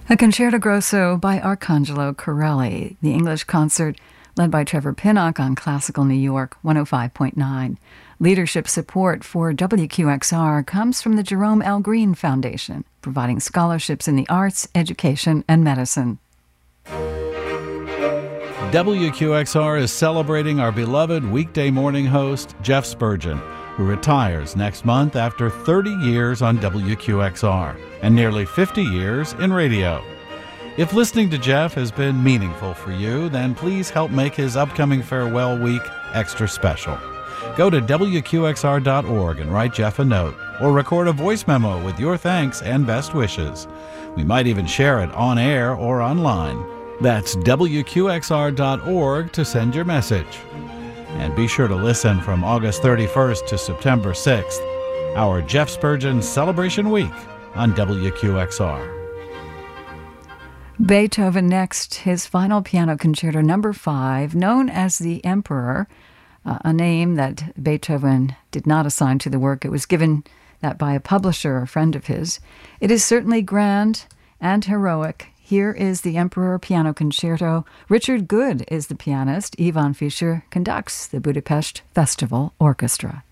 A Concerto Grosso by Arcangelo Corelli, the English concert led by Trevor Pinnock on Classical New York 105.9. Leadership support for WQXR comes from the Jerome L. Green Foundation, providing scholarships in the arts, education, and medicine. WQXR is celebrating our beloved weekday morning host, Jeff Spurgeon, who retires next month after 30 years on WQXR and nearly 50 years in radio. If listening to Jeff has been meaningful for you, then please help make his upcoming farewell week extra special. Go to WQXR.org and write Jeff a note, or record a voice memo with your thanks and best wishes. We might even share it on air or online. That's WQXR.org to send your message. And be sure to listen from August 31st to September 6th, our Jeff Spurgeon Celebration Week on WQXR. Beethoven next, his final piano concerto number 5, known as the Emperor, a name that Beethoven did not assign to the work. It was given that by a publisher, a friend of his. It is certainly grand and heroic. Here is the Emperor Piano Concerto. Richard Good is the pianist. Ivan Fischer conducts the Budapest Festival Orchestra.